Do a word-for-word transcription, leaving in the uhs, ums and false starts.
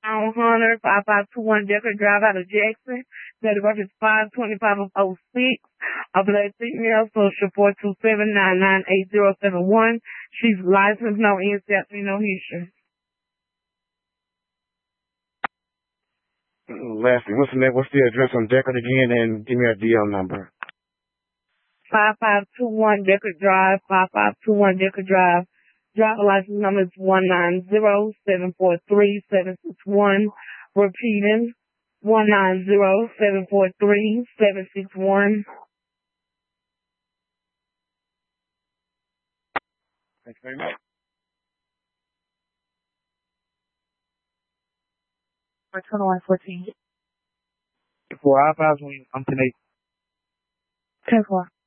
On Hunter, five five two one Decker Drive out of Jackson. Date of birth is five twenty-five of oh six. A black female, social four two seven nine nine eight zero seven one. She's licensed, no ancestry, no history. Lastly, what's the name, what's the address on Deckard again, and give me a D L number. five five two one Decker Drive, five five two one Decker Drive. Driver license number is one nine zero seven four three seven six one. Repeating, one nine zero seven four three seven six one. Thanks very much. For twenty-one fourteen. For I five, I'm ten eight. ten four.